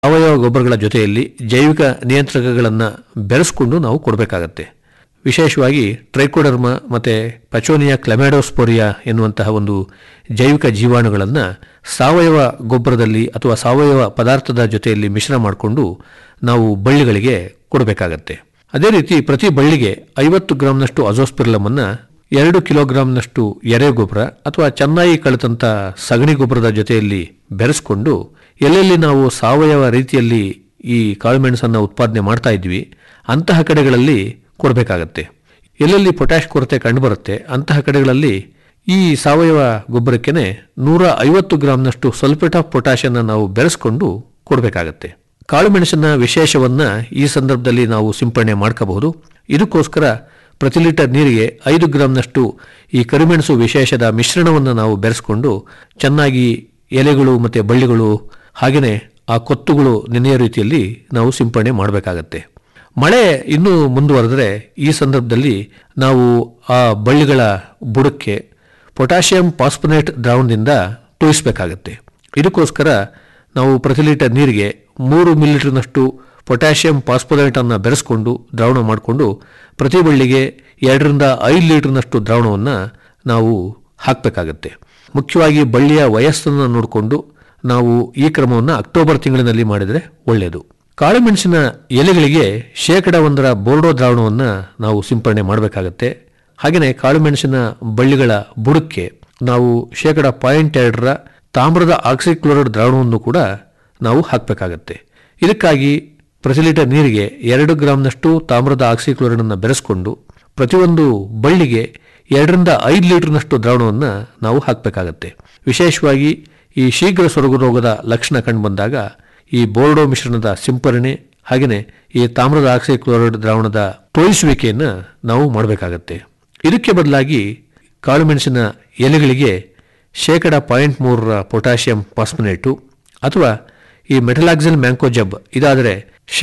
ಸಾವಯವ ಗೊಬ್ಬರಗಳ ಜೊತೆಯಲ್ಲಿ ಜೈವಿಕ ನಿಯಂತ್ರಕಗಳನ್ನು ಬೆರೆಸಿಕೊಂಡು ನಾವು ಕೊಡಬೇಕಾಗತ್ತೆ. ವಿಶೇಷವಾಗಿ ಟ್ರೈಕೋಡರ್ಮ ಮತ್ತು ಪಚೋನಿಯಾ ಕ್ಲೆಮ್ಯಾಡೋಸ್ಪೋರಿಯಾ ಎನ್ನುವಂತಹ ಒಂದು ಜೈವಿಕ ಜೀವಾಣುಗಳನ್ನು ಸಾವಯವ ಗೊಬ್ಬರದಲ್ಲಿ ಅಥವಾ ಸಾವಯವ ಪದಾರ್ಥದ ಜೊತೆಯಲ್ಲಿ ಮಿಶ್ರಣ ಮಾಡಿಕೊಂಡು ನಾವು ಬಳ್ಳಿಗಳಿಗೆ ಕೊಡಬೇಕಾಗತ್ತೆ. ಅದೇ ರೀತಿ ಪ್ರತಿ ಬಳ್ಳಿಗೆ 50 ಗ್ರಾಂನಷ್ಟು ಅಜೋಸ್ಪಿರ್ಲಮನ್ನು 2 ಕಿಲೋಗ್ರಾಂನಷ್ಟು ಎರೆಗೊಬ್ಬರ ಅಥವಾ ಚೆನ್ನಾಗಿ ಕಳೆದಂಥ ಸಗಣಿ ಗೊಬ್ಬರದ ಜೊತೆಯಲ್ಲಿ ಬೆರೆಸ್ಕೊಂಡು ಎಲ್ಲೆಲ್ಲಿ ನಾವು ಸಾವಯವ ರೀತಿಯಲ್ಲಿ ಈ ಕಾಳುಮೆಣಸನ್ನು ಉತ್ಪಾದನೆ ಮಾಡ್ತಾ ಇದ್ವಿ ಅಂತಹ ಕಡೆಗಳಲ್ಲಿ ಕೊಡಬೇಕಾಗತ್ತೆ. ಎಲ್ಲೆಲ್ಲಿ ಪೊಟ್ಯಾಷ್ ಕೊರತೆ ಕಂಡುಬರುತ್ತೆ ಅಂತಹ ಕಡೆಗಳಲ್ಲಿ ಈ ಸಾವಯವ ಗೊಬ್ಬರಕ್ಕೆ 150 ಗ್ರಾಂನಷ್ಟು ಸಲ್ಫೇಟ್ ಆಫ್ ಪೊಟ್ಯಾಷನ್ನು ನಾವು ಬೆರೆಸ್ಕೊಂಡು ಕೊಡಬೇಕಾಗತ್ತೆ. ಕಾಳುಮೆಣಸಿನ ವಿಶೇಷವನ್ನು ಈ ಸಂದರ್ಭದಲ್ಲಿ ನಾವು ಸಿಂಪಡಣೆ ಮಾಡ್ಕೋಬಹುದು. ಇದಕ್ಕೋಸ್ಕರ ಪ್ರತಿ ಲೀಟರ್ ನೀರಿಗೆ 5 ಗ್ರಾಂನಷ್ಟು ಈ ಕರಿಮೆಣಸು ವಿಶೇಷದ ಮಿಶ್ರಣವನ್ನು ನಾವು ಬೆರೆಸ್ಕೊಂಡು ಚೆನ್ನಾಗಿ ಎಲೆಗಳು ಮತ್ತು ಬಳ್ಳಿಗಳು ಹಾಗೆಯೇ ಆ ಕೊತ್ತುಗಳು ನೆನೆಯ ರೀತಿಯಲ್ಲಿ ನಾವು ಸಿಂಪಡಣೆ ಮಾಡಬೇಕಾಗತ್ತೆ. ಮಳೆ ಇನ್ನೂ ಮುಂದುವರೆದರೆ ಈ ಸಂದರ್ಭದಲ್ಲಿ ನಾವು ಆ ಬಳ್ಳಿಗಳ ಬುಡಕ್ಕೆ ಪೊಟ್ಯಾಷಿಯಂ ಪಾಸ್ಪನೇಟ್ ದ್ರಾವಣದಿಂದ ತೋಯಿಸಬೇಕಾಗತ್ತೆ. ಇದಕ್ಕೋಸ್ಕರ ನಾವು ಪ್ರತಿ ಲೀಟರ್ ನೀರಿಗೆ 3 ಮಿಲಿಲೀಟರ್ನಷ್ಟು ಪೊಟ್ಯಾಷಿಯಂ ಪಾಸ್ಪನೇಟನ್ನು ಬೆರೆಸ್ಕೊಂಡು ದ್ರಾವಣ ಮಾಡಿಕೊಂಡು ಪ್ರತಿ ಬಳ್ಳಿಗೆ 2ರಿಂದ 5 ಲೀಟರ್ನಷ್ಟು ದ್ರಾವಣವನ್ನು ನಾವು ಹಾಕಬೇಕಾಗತ್ತೆ. ಮುಖ್ಯವಾಗಿ ಬಳ್ಳಿಯ ವಯಸ್ಸನ್ನು ನೋಡಿಕೊಂಡು ನಾವು ಈ ಕ್ರಮವನ್ನು ಅಕ್ಟೋಬರ್ ತಿಂಗಳಿನಲ್ಲಿ ಮಾಡಿದರೆ ಒಳ್ಳೆಯದು. ಕಾಳುಮೆಣಸಿನ ಎಲೆಗಳಿಗೆ 1% ಬೋರ್ಡೋ ದ್ರಾವಣವನ್ನು ನಾವು ಸಿಂಪಡಣೆ ಮಾಡಬೇಕಾಗತ್ತೆ. ಹಾಗೆಯೇ ಕಾಳುಮೆಣಸಿನ ಬಳ್ಳಿಗಳ ಬುಡಕ್ಕೆ ನಾವು 0.2 ತಾಮ್ರದ ಆಕ್ಸಿಕ್ಲೋರೈಡ್ ದ್ರಾವಣವನ್ನು ಕೂಡ ನಾವು ಹಾಕಬೇಕಾಗತ್ತೆ. ಇದಕ್ಕಾಗಿ ಪ್ರತಿ ಲೀಟರ್ ನೀರಿಗೆ 2 ಗ್ರಾಂನಷ್ಟು ತಾಮ್ರದ ಆಕ್ಸಿಕ್ಲೋರೈಡನ್ನು ಬೆರೆಸ್ಕೊಂಡು ಪ್ರತಿಯೊಂದು ಬಳ್ಳಿಗೆ 2ರಿಂದ 5 ಲೀಟರ್ನಷ್ಟು ದ್ರಾವಣವನ್ನು ನಾವು ಹಾಕಬೇಕಾಗತ್ತೆ. ವಿಶೇಷವಾಗಿ ಈ ಶೀಘ್ರ ಸೊರಗು ರೋಗದ ಲಕ್ಷಣ ಕಂಡುಬಂದಾಗ ಈ ಬೋರ್ಡೋ ಮಿಶ್ರಣದ ಸಿಂಪರಣೆ ಹಾಗೆಯೇ ಈ ತಾಮ್ರದ ಆಕ್ಸಿಕ್ಲೋರೈಡ್ ದ್ರಾವಣದ ತೋಯಿಸುವಿಕೆಯನ್ನು ನಾವು ಮಾಡಬೇಕಾಗತ್ತೆ. ಇದಕ್ಕೆ ಬದಲಾಗಿ ಕಾಳುಮೆಣಸಿನ ಎಲೆಗಳಿಗೆ 0.3 ಪೊಟ್ಯಾಷಿಯಂ ಪಾಸ್ಪನೇಟು ಅಥವಾ ಈ ಮೆಟಲಾಕ್ಸಿಲ್ ಮ್ಯಾಂಕೋಜಬ್ ಇದಾದರೆ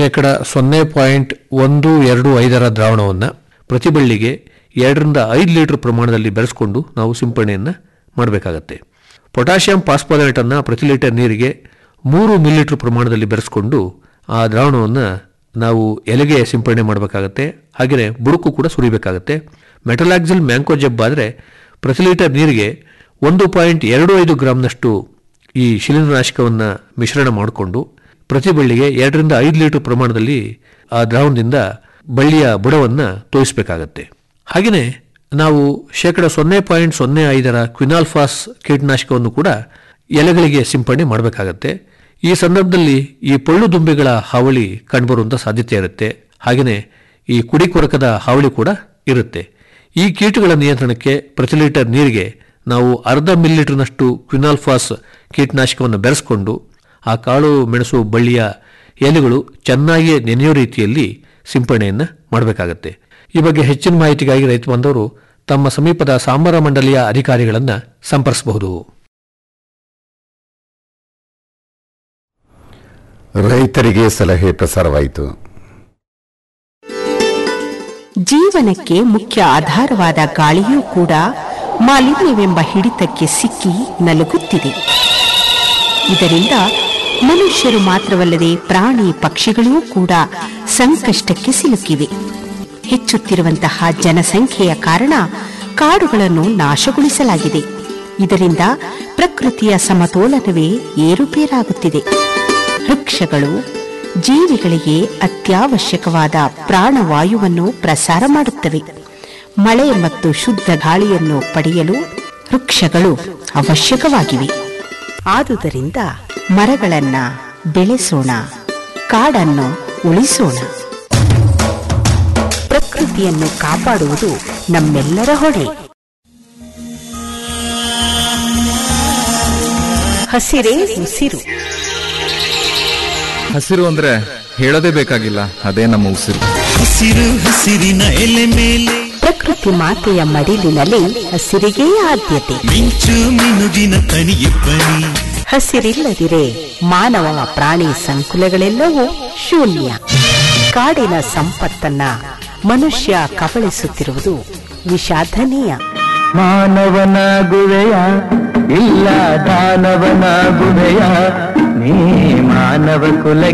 0.125 ದ್ರಾವಣವನ್ನು ಪ್ರತಿ ಬಳ್ಳಿಗೆ 2ರಿಂದ 5 ಲೀಟರ್ ಪ್ರಮಾಣದಲ್ಲಿ ಬೆರೆಸ್ಕೊಂಡು ನಾವು ಸಿಂಪಡಣೆಯನ್ನು ಮಾಡಬೇಕಾಗತ್ತೆ. ಪೊಟ್ಯಾಷಿಯಂ ಪಾಸ್ಪನೇಟನ್ನು ಪ್ರತಿ ಲೀಟರ್ ನೀರಿಗೆ 3 ಮಿಲಿಲೀಟರ್ ಪ್ರಮಾಣದಲ್ಲಿ ಬೆರೆಸ್ಕೊಂಡು ಆ ದ್ರಾವಣವನ್ನು ನಾವು ಎಲೆಗೆ ಸಿಂಪಡಣೆ ಮಾಡಬೇಕಾಗತ್ತೆ. ಹಾಗೆಯೇ ಬುಡಕ್ಕೂ ಕೂಡ ಸುರಿಬೇಕಾಗತ್ತೆ. ಮೆಟಲಾಕ್ಸಿಲ್ ಮ್ಯಾಂಕೋಜಬ್ ಆದರೆ ಪ್ರತಿ ಲೀಟರ್ ನೀರಿಗೆ 1.25 ಗ್ರಾಂನಷ್ಟು ಈ ಶಿಲೀಂಧ್ರನಾಶಕವನ್ನು ಮಿಶ್ರಣ ಮಾಡಿಕೊಂಡು ಪ್ರತಿ ಬಳ್ಳಿಗೆ 2ರಿಂದ 5 ಲೀಟರ್ ಪ್ರಮಾಣದಲ್ಲಿ ಆ ದ್ರಾವಣದಿಂದ ಬಳ್ಳಿಯ ಬುಡವನ್ನು ತೋಯಿಸಬೇಕಾಗತ್ತೆ. ಹಾಗೆಯೇ ನಾವು 0.05 ಕ್ವಿನಾಲ್ಫಾಸ್ ಕೀಟನಾಶಕವನ್ನು ಕೂಡ ಎಲೆಗಳಿಗೆ ಸಿಂಪಡಣೆ ಮಾಡಬೇಕಾಗತ್ತೆ. ಈ ಸಂದರ್ಭದಲ್ಲಿ ಈ ಪೊಳ್ಳು ದುಂಬಿಗಳ ಹಾವಳಿ ಕಂಡುಬರುವಂಥ ಸಾಧ್ಯತೆ ಇರುತ್ತೆ. ಹಾಗೆಯೇ ಈ ಕುಡಿ ಕೊರಕದ ಹಾವಳಿ ಕೂಡ ಇರುತ್ತೆ. ಈ ಕೀಟಗಳ ನಿಯಂತ್ರಣಕ್ಕೆ ಪ್ರತಿ ಲೀಟರ್ ನೀರಿಗೆ ನಾವು 0.5 ಮಿಲಿಲೀಟರ್ನಷ್ಟು ಕ್ವಿನಾಲ್ಫಾಸ್ ಕೀಟನಾಶಕವನ್ನು ಬೆರೆಸ್ಕೊಂಡು ಆ ಕಾಳು ಮೆಣಸು ಬಳ್ಳಿಯ ಎಲೆಗಳು ಚೆನ್ನಾಗಿ ನೆನೆಯೋ ರೀತಿಯಲ್ಲಿ ಸಿಂಪಡಣೆಯನ್ನು ಮಾಡಬೇಕಾಗತ್ತೆ. ಈ ಬಗ್ಗೆ ಹೆಚ್ಚಿನ ಮಾಹಿತಿಗಾಗಿ ರೈತ ಬಾಂಧವರು ತಮ್ಮ ಸಮೀಪದ ಸಾಂಬಾರ ಮಂಡಳಿಯ ಅಧಿಕಾರಿಗಳನ್ನು ಸಂಪರ್ಕಿಸಬಹುದು. ರೈತರಿಗೆ ಸಲಹೆ ಪ್ರಸಾರವಾಯಿತು. ಜೀವನಕ್ಕೆ ಮುಖ್ಯ ಆಧಾರವಾದ ಗಾಳಿಯೂ ಕೂಡ ಮಾಲಿನ್ಯವೆಂಬ ಹಿಡಿತಕ್ಕೆ ಸಿಕ್ಕಿ ನಲುಗುತ್ತಿದೆ. ಇದರಿಂದ ಮನುಷ್ಯರು ಮಾತ್ರವಲ್ಲದೆ ಪ್ರಾಣಿ ಪಕ್ಷಿಗಳೂ ಕೂಡ ಸಂಕಷ್ಟಕ್ಕೆ ಸಿಲುಕಿವೆ. ಹೆಚ್ಚುತ್ತಿರುವಂತಹ ಜನಸಂಖ್ಯೆಯ ಕಾರಣ ಕಾಡುಗಳನ್ನು ನಾಶಗೊಳಿಸಲಾಗಿದೆ. ಇದರಿಂದ ಪ್ರಕೃತಿಯ ಸಮತೋಲನವೇ ಏರುಪೇರಾಗುತ್ತಿದೆ. ವೃಕ್ಷಗಳು ಜೀವಿಗಳಿಗೆ ಅತ್ಯವಶ್ಯಕವಾದ ಪ್ರಾಣವಾಯುವನ್ನು ಪ್ರಸಾರ ಮಾಡುತ್ತವೆ. ಮಳೆ ಮತ್ತು ಶುದ್ಧ ಗಾಳಿಯನ್ನು ಪಡೆಯಲು ವೃಕ್ಷಗಳು ಅವಶ್ಯಕವಾಗಿವೆ. ಆದುದರಿಂದ ಮರಗಳನ್ನ ಬೆಳೆಸೋಣ, ಕಾಡನ್ನು ಉಳಿಸೋಣ. ಪ್ರಕೃತಿಯನ್ನು ಕಾಪಾಡುವುದು ನಮ್ಮೆಲ್ಲರ ಹೊಣೆ. ಹಸಿರೇ ಉಸಿರು. ಹಸಿರು ಅಂದ್ರೆ ಹೇಳೋದೇ ಬೇಕಾಗಿಲ್ಲ, ಅದೇ ನಮ್ಮ ಉಸಿರು. ಹಸಿರು ಹಸಿರಿನ ಎಲೆ ಮೇಲೆ ಪ್ರಕೃತಿ ಮಾತೆಯ ಮಡಿಲಿನಲ್ಲಿ ಹಸಿರಿಗೇ ಆದ್ಯತೆ. ಮಿಂಚು ಮಿನುಗಿನ ತಣಿಯಿಬ್ಬನಿ. ಹಸಿರಿಲ್ಲದಿರೆ ಮಾನವ ಪ್ರಾಣಿ ಸಂಕುಲಗಳೆಲ್ಲವೂ ಶೂನ್ಯ. ಕಾಡಿನ ಸಂಪತ್ತನ್ನ ಮನುಷ್ಯ ಕಬಳಿಸುತ್ತಿರುವುದು ವಿಷಾದನೀಯ. ಮಾನವನಾಗುವೆಯ ಇಲ್ಲ ದಾನವನಾಗುವೆಯ, ನೀ ಮಾನವ ಕುಲ